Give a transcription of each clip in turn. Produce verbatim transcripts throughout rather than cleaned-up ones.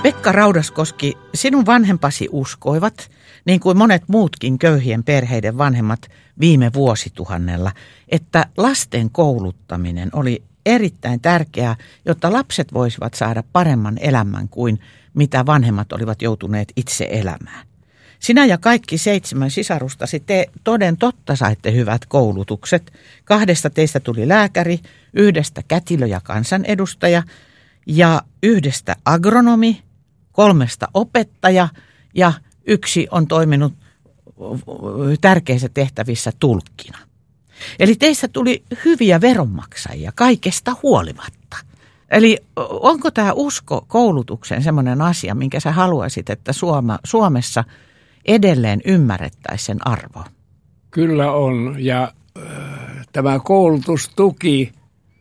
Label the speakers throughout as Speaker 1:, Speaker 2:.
Speaker 1: Pekka Raudaskoski, sinun vanhempasi uskoivat, niin kuin monet muutkin köyhien perheiden vanhemmat viime vuosituhannella, että lasten kouluttaminen oli erittäin tärkeää, jotta lapset voisivat saada paremman elämän kuin mitä vanhemmat olivat joutuneet itse elämään. Sinä ja kaikki seitsemän sisarustasi te toden totta saitte hyvät koulutukset. Kahdesta teistä tuli lääkäri, yhdestä kätilö ja kansanedustaja ja yhdestä agronomi, kolmesta opettaja ja yksi on toiminut tärkeissä tehtävissä tulkkina. Eli teistä tuli hyviä veronmaksajia kaikesta huolimatta. Eli onko tämä usko koulutukseen semmoinen asia, minkä sä haluaisit, että Suoma, Suomessa edelleen ymmärrettäisiin sen arvo?
Speaker 2: Kyllä on, ja äh, tämä koulutustuki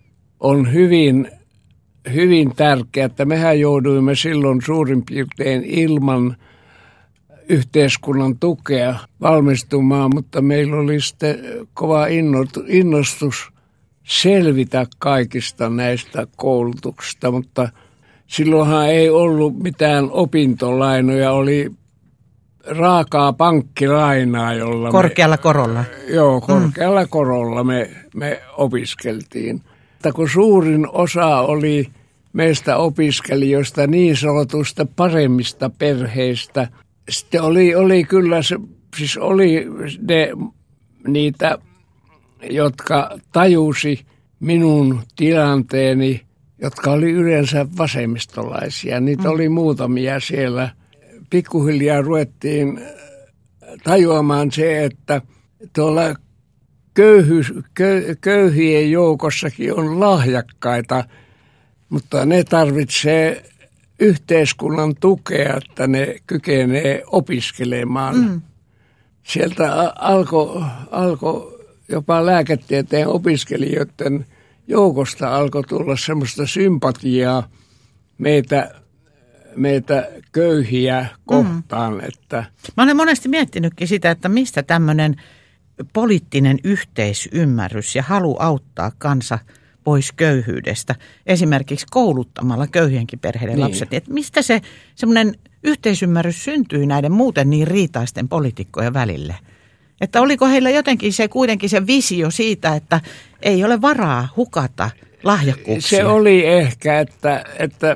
Speaker 2: on hyvin, hyvin tärkeä, että mehän jouduimme silloin suurin piirtein ilman yhteiskunnan tukea valmistumaan, mutta meillä oli sitten kova innostus selvitä kaikista näistä koulutuksista, mutta silloinhan ei ollut mitään opintolainoja, oli raakaa pankkilainaa, jolla
Speaker 1: korkealla
Speaker 2: me,
Speaker 1: korolla.
Speaker 2: Joo, korkealla mm. korolla me, me opiskeltiin. Mutta kun suurin osa oli meistä opiskelijoista niin sanotusta paremmista perheistä, sitten oli, oli kyllä se, siis oli ne, niitä, jotka tajusi minun tilanteeni, jotka oli yleensä vasemmistolaisia. Niitä mm. oli muutamia siellä. Pikkuhiljaa ruvettiin tajuamaan se, että tuolla köyhyys, köy, köyhien joukossakin on lahjakkaita, mutta ne tarvitsee yhteiskunnan tukea, että ne kykenee opiskelemaan. Mm. Sieltä alkoi alko jopa lääketieteen opiskelijoiden joukosta alkoi tulla semmoista sympatiaa meitä, meitä köyhiä kohtaan. Mm. Että
Speaker 1: mä olen monesti miettinytkin sitä, että mistä tämmöinen poliittinen yhteisymmärrys ja halu auttaa kansa pois köyhyydestä, esimerkiksi kouluttamalla köyhienkin perheiden niin. lapset. Että mistä se semmoinen yhteisymmärrys syntyy näiden muuten niin riitaisten poliitikkojen välille? Että oliko heillä jotenkin se kuitenkin se visio siitä, että ei ole varaa hukata lahjakkuuksia?
Speaker 2: Se oli ehkä, että, että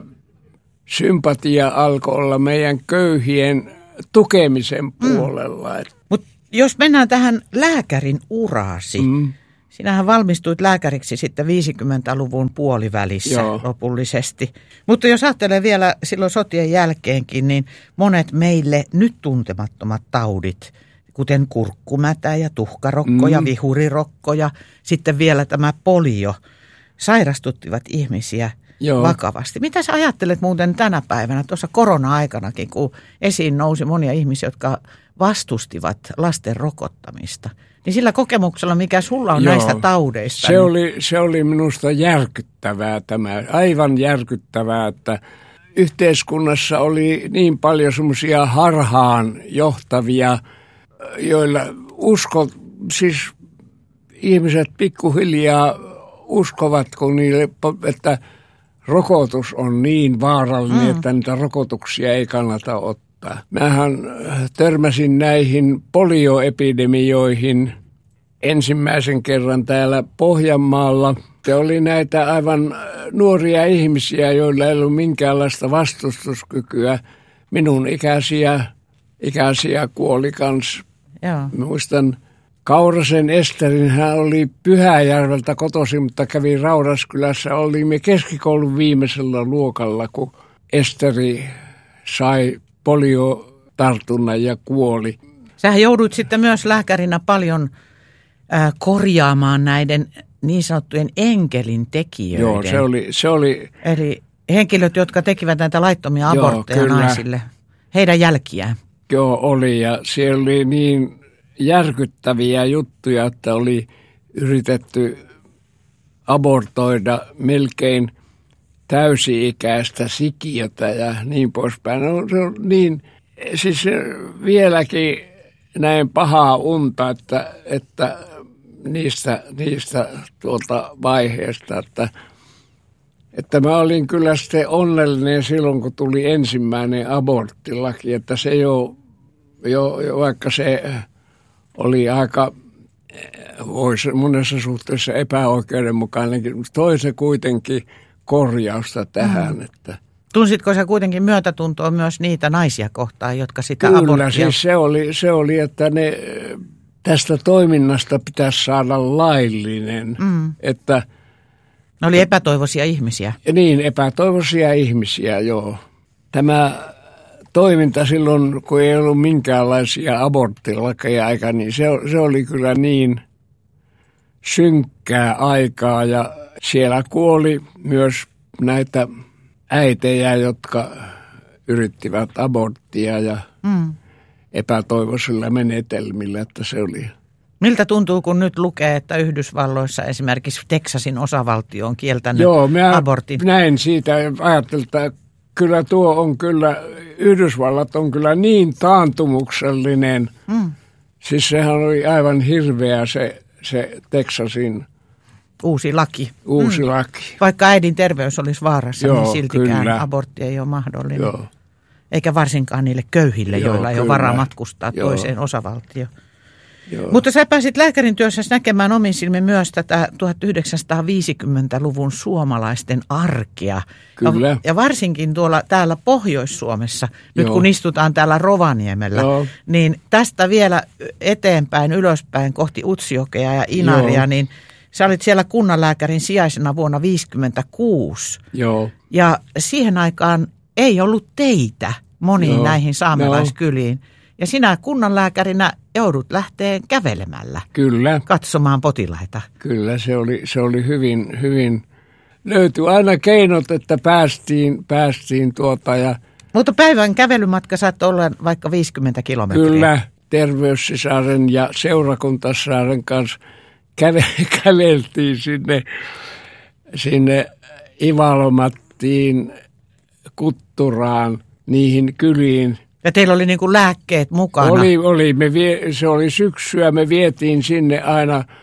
Speaker 2: sympatia alkoi olla meidän köyhien tukemisen puolella. Mm.
Speaker 1: Mutta jos mennään tähän lääkärin uraasi, mm. sinähän valmistuit lääkäriksi sitten viisikymmentäluvun puolivälissä Joo. lopullisesti. Mutta jos ajattelee vielä silloin sotien jälkeenkin, niin monet meille nyt tuntemattomat taudit, kuten kurkkumätä ja tuhkarokko ja mm. vihurirokko ja sitten vielä tämä polio, sairastuttivat ihmisiä Joo. vakavasti. Mitä sä ajattelet muuten tänä päivänä, tuossa korona-aikanakin, kun esiin nousi monia ihmisiä, jotka vastustivat lasten rokottamista? Niin sillä kokemuksella, mikä sulla on Joo. näistä taudeista.
Speaker 2: Se,
Speaker 1: niin
Speaker 2: oli, se oli minusta järkyttävää tämä, aivan järkyttävää, että yhteiskunnassa oli niin paljon semmoisia harhaan johtavia, joilla usko, siis ihmiset pikkuhiljaa uskovat, kun niille, että rokotus on niin vaarallinen, mm. että niitä rokotuksia ei kannata ottaa. Mähän törmäsin näihin polioepidemioihin ensimmäisen kerran täällä Pohjanmaalla. Se oli näitä aivan nuoria ihmisiä, joilla ei ollut minkäänlaista vastustuskykyä. Minun ikäisiä, ikäisiä kuoli kans.
Speaker 1: Joo.
Speaker 2: Muistan Kaurasen Esterin, hän oli Pyhäjärveltä kotoisin, mutta kävi Raudaskylässä. Olimme keskikoulun viimeisellä luokalla, kun Esteri sai poliotartunnan ja kuoli.
Speaker 1: Sähän jouduit sitten myös lääkärinä paljon äh, korjaamaan näiden niin sanottujen enkelin tekijöiden.
Speaker 2: Joo, se oli, se oli...
Speaker 1: Eli henkilöt, jotka tekivät näitä laittomia abortteja Joo, naisille, heidän jälkiään.
Speaker 2: Joo, oli, ja siellä oli niin järkyttäviä juttuja, että oli yritetty abortoida melkein täysi-ikäistä sikiötä ja niin poispäin. No, se on niin, siis vieläkin näin pahaa unta, että, että niistä, niistä tuolta vaiheesta, että, Että mä olin kyllä sitten onnellinen silloin, kun tuli ensimmäinen aborttilaki, että se jo, jo, jo vaikka se oli aika, voisi monessa suhteessa epäoikeudenmukainenkin, toi se kuitenkin korjausta tähän, mm. että
Speaker 1: tunsitko sä kuitenkin myötätuntoa myös niitä naisia kohtaan, jotka sitä
Speaker 2: kyllä,
Speaker 1: aborttia...
Speaker 2: siis se oli, se oli, että ne, tästä toiminnasta pitäisi saada laillinen. Mm. Että,
Speaker 1: ne oli epätoivoisia ihmisiä.
Speaker 2: Niin, epätoivoisia ihmisiä, joo. Tämä toiminta silloin, kun ei ollut minkäänlaisia aborttilakeja aika, niin se, se oli kyllä niin synkkää aikaa. Ja siellä kuoli myös näitä äitejä, jotka yrittivät aborttia ja mm. epätoivoisilla menetelmillä, että se oli.
Speaker 1: Miltä tuntuu, kun nyt lukee, että Yhdysvalloissa esimerkiksi Teksasin osavaltio on kieltänyt
Speaker 2: Joo, mä
Speaker 1: abortin?
Speaker 2: näin siitä ja ajattelin, että kyllä tuo on kyllä, Yhdysvallat on kyllä niin taantumuksellinen. Mm. Siis sehän oli aivan hirveä se, se Teksasin
Speaker 1: uusi laki.
Speaker 2: Uusi mm. laki.
Speaker 1: Vaikka äidin terveys olisi vaarassa,
Speaker 2: Joo,
Speaker 1: niin siltikään
Speaker 2: kyllä.
Speaker 1: abortti ei ole mahdollinen.
Speaker 2: Joo.
Speaker 1: Eikä varsinkaan niille köyhille,
Speaker 2: Joo,
Speaker 1: joilla ei
Speaker 2: kyllä.
Speaker 1: ole varaa matkustaa
Speaker 2: Joo.
Speaker 1: toiseen osavaltioon.
Speaker 2: Joo.
Speaker 1: Mutta sä pääsit lääkärin työssä näkemään omin silmin myös tätä tuhatyhdeksänsataaviisikymmentäluvun suomalaisten arkea.
Speaker 2: Kyllä.
Speaker 1: Ja, ja varsinkin tuolla täällä Pohjois-Suomessa, nyt
Speaker 2: Joo.
Speaker 1: kun istutaan täällä Rovaniemellä,
Speaker 2: Joo.
Speaker 1: niin tästä vielä eteenpäin, ylöspäin kohti Utsjokea ja Inaria,
Speaker 2: Joo.
Speaker 1: niin sä olit siellä kunnanlääkärin sijaisena vuonna tuhatyhdeksänsataaviisikymmentäkuusi.
Speaker 2: Joo.
Speaker 1: Ja siihen aikaan ei ollut teitä moniin
Speaker 2: Joo.
Speaker 1: näihin saamelaiskyliin. Ja sinä kunnanlääkärinä joudut lähteen kävelemällä.
Speaker 2: Kyllä.
Speaker 1: Katsomaan potilaita.
Speaker 2: Kyllä, se oli, se oli hyvin, hyvin, löytyi aina keinot, että päästiin, päästiin tuota ja...
Speaker 1: Mutta päivän kävelymatka saattoi olla vaikka viisikymmentä kilometriä.
Speaker 2: Kyllä, terveyssisaren ja seurakuntassaaren kanssa käve, käveltiin sinne, sinne Ivalomattiin, Kutturaan, niihin kyliin.
Speaker 1: Ja teillä oli niin kuin lääkkeet mukana.
Speaker 2: Oli, oli. Me vie, se oli syksyä, me vietiin sinne aina äh,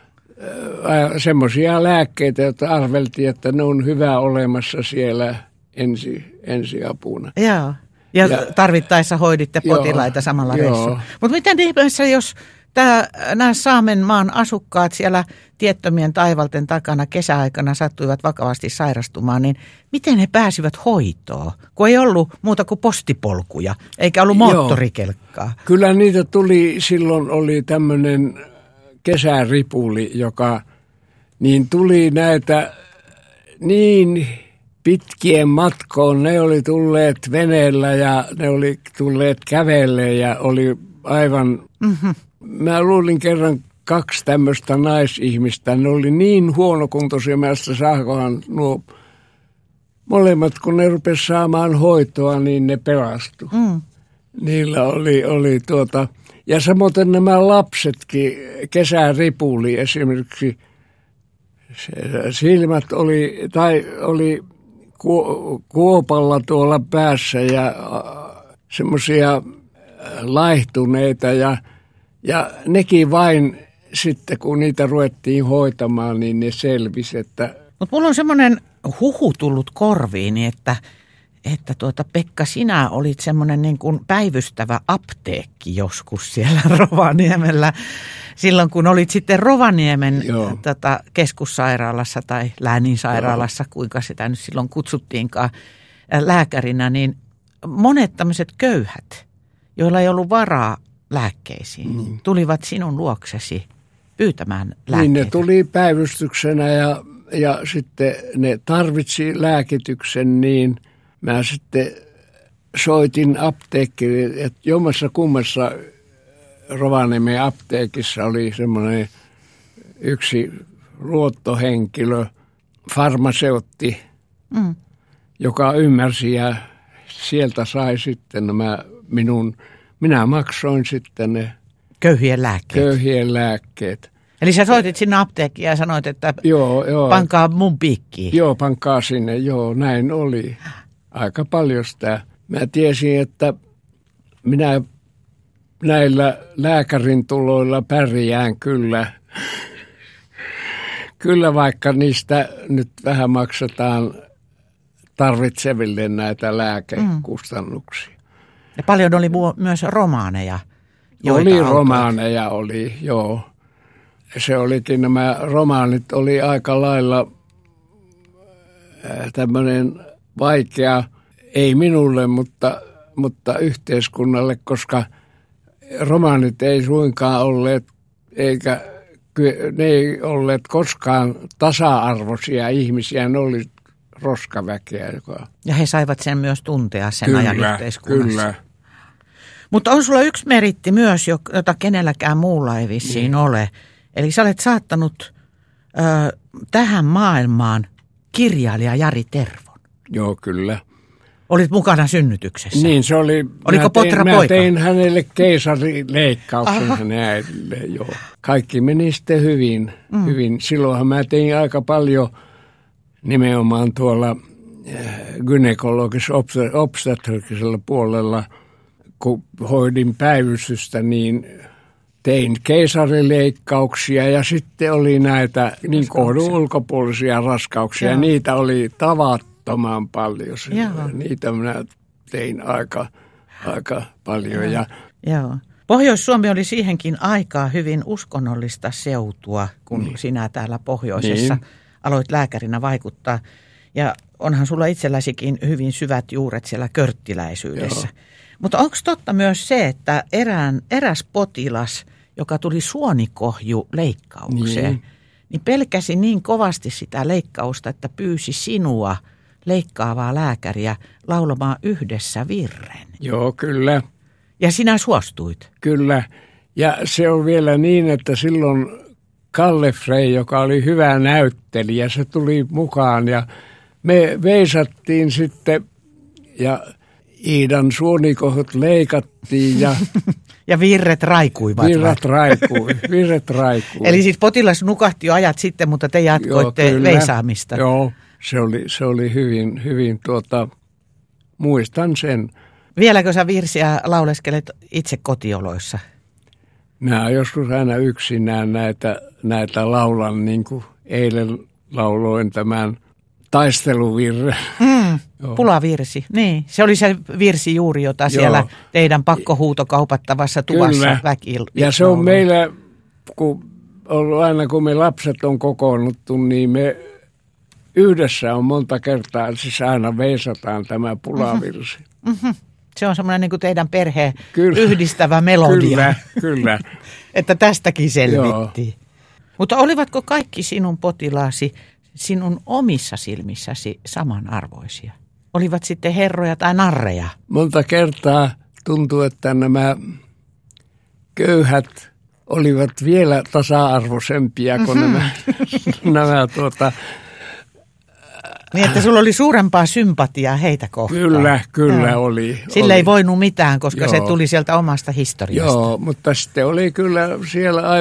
Speaker 2: semmoisia lääkkeitä, joita arveltiin, että ne on hyvä olemassa siellä ensi, ensiapuna.
Speaker 1: Joo. Ja, ja tarvittaessa hoiditte potilaita joo, samalla reissulla. Mutta miten ihmeessä, jos tämä, nämä Saamen maan asukkaat siellä tiettömien taivalten takana kesäaikana sattuivat vakavasti sairastumaan, niin miten he pääsivät hoitoon, kun ei ollut muuta kuin postipolkuja, eikä ollut moottorikelkkaa?
Speaker 2: Joo. Kyllä niitä tuli, silloin oli tämmöinen kesäripuli, joka niin tuli näitä niin pitkien matkoon. Ne oli tulleet veneellä ja ne oli tulleet kävelle ja oli aivan... Mm-hmm. Mä luulin kerran kaksi tämmöistä naisihmistä. Ne oli niin huonokuntoisia, että saakohan nuo molemmat, kun ne rupesivat saamaan hoitoa, niin ne pelastu. Mm. Niillä oli, oli tuota... Ja samoin nämä lapsetkin, kesäripuli esimerkiksi, silmät oli, tai oli kuopalla tuolla päässä ja semmoisia laihtuneita ja Ja nekin vain sitten, kun niitä ruvettiin hoitamaan, niin ne selvisi, että...
Speaker 1: Mutta mulla on semmoinen huhu tullut korviini, että, että tuota, Pekka, sinä olit semmoinen niin kuin päivystävä apteekki joskus siellä Rovaniemellä. Silloin, kun olit sitten Rovaniemen tota, keskussairaalassa tai lääninsairaalassa, Joo. kuinka sitä nyt silloin kutsuttiinkaan lääkärinä, niin monet tämmöiset köyhät, joilla ei ollut varaa lääkkeisiin, mm. tulivat sinun luoksesi pyytämään lääkkeitä.
Speaker 2: Niin ne tuli päivystyksenä ja, ja sitten ne tarvitsi lääkityksen, niin mä sitten soitin apteekkiin, että jommassa kummassa Rovaniemen apteekissa oli semmoinen yksi luottohenkilö, farmaseutti, mm. joka ymmärsi ja sieltä sai sitten nämä minun... Minä maksoin sitten ne
Speaker 1: köyhien lääkkeet.
Speaker 2: Köyhien lääkkeet.
Speaker 1: Eli sä soitit sinne apteekkiin ja sanoit, että joo, joo. pankaa mun piikkiin.
Speaker 2: Joo, pankaa sinne. Joo, näin oli. Aika paljon sitä. Mä tiesin, että minä näillä lääkärin tuloilla pärjään kyllä. Kyllä, vaikka niistä nyt vähän maksetaan tarvitseville näitä lääkekustannuksia. Mm.
Speaker 1: Ja paljon oli myös romaaneja.
Speaker 2: Oli romaaneja, oli, joo. Se olikin, nämä romaanit oli aika lailla tämmöinen vaikea, ei minulle, mutta, mutta yhteiskunnalle, koska romaanit ei suinkaan olleet, eikä ne ei olleet koskaan tasa-arvoisia ihmisiä, ne oli roskaväkeä. Joka...
Speaker 1: Ja he saivat sen myös tuntea sen
Speaker 2: kyllä,
Speaker 1: ajan yhteiskunnassa.
Speaker 2: Kyllä.
Speaker 1: Mutta on sulla yksi meritti myös, jota kenelläkään muulla ei vissiin mm. ole. Eli sä olet saattanut ö, tähän maailmaan kirjailija Jari Tervon.
Speaker 2: Joo, kyllä.
Speaker 1: Olit mukana synnytyksessä.
Speaker 2: Niin, se oli.
Speaker 1: Oliko Potra poika?
Speaker 2: Mä tein hänelle keisarileikkauksen hänen äidille, joo. Kaikki meni sitten hyvin, mm. hyvin. Silloinhan mä tein aika paljon nimenomaan tuolla gynekologisella obstetrikisella puolella, kun hoidin päivystystä, niin tein keisarileikkauksia ja sitten oli näitä niin kohdun ulkopuolisia raskauksia. Joo. Niitä oli tavattoman paljon. Niitä minä tein aika, aika paljon.
Speaker 1: Joo.
Speaker 2: Ja
Speaker 1: Joo. Pohjois-Suomi oli siihenkin aikaa hyvin uskonnollista seutua, kun niin. sinä täällä pohjoisessa niin. aloit lääkärinä vaikuttaa. Ja onhan sulla itselläsikin hyvin syvät juuret siellä körttiläisyydessä. Joo. Mutta onko totta myös se, että erään, eräs potilas, joka tuli suonikohjuleikkaukseen, niin. niin pelkäsi niin kovasti sitä leikkausta, että pyysi sinua leikkaavaa lääkäriä laulamaan yhdessä virren?
Speaker 2: Joo, kyllä.
Speaker 1: Ja sinä suostuit?
Speaker 2: Kyllä. Ja se on vielä niin, että silloin Kalle Frey, joka oli hyvä näyttelijä, se tuli mukaan ja me veisattiin sitten ja Iidan suonikohut leikattiin ja...
Speaker 1: ja virret raikuivat.
Speaker 2: Virret raikui, virret raikui.
Speaker 1: Eli siis potilas nukahti jo ajat sitten, mutta te jatkoitte Joo, veisaamista.
Speaker 2: Joo, se oli, se oli hyvin, hyvin tuota, muistan sen.
Speaker 1: Vieläkö sä virsiä lauleskelet itse kotioloissa?
Speaker 2: Mä joskus aina yksinään näitä, näitä laulan, niin kuin eilen lauloin tämän taisteluvirre.
Speaker 1: Mm, pulavirsi, niin. Se oli se virsi juuri, jota Joo. siellä teidän pakkohuutokaupattavassa tuvassa väki.
Speaker 2: Ja se on meillä, kun aina kun me lapset on kokoonnuttu, niin me yhdessä on monta kertaa, siis aina veisataan tämä pulavirsi.
Speaker 1: Mm-hmm. Se on semmoinen niin kuin teidän perheen kyllä. yhdistävä melodia.
Speaker 2: Kyllä, kyllä.
Speaker 1: Että tästäkin selvittiin. Mutta olivatko kaikki sinun potilaasi sinun omissa silmissäsi samanarvoisia? Olivat sitten herroja tai narreja?
Speaker 2: Monta kertaa tuntuu, että nämä köyhät olivat vielä tasa-arvoisempia kuin mm-hmm. nämä, nämä tuota...
Speaker 1: Niin, että sulla oli suurempaa sympatiaa heitä kohtaan.
Speaker 2: Kyllä, kyllä Joo. oli.
Speaker 1: Sillä
Speaker 2: oli.
Speaker 1: ei voinut mitään, koska
Speaker 2: Joo.
Speaker 1: se tuli sieltä omasta historiasta.
Speaker 2: Joo, mutta sitten oli kyllä siellä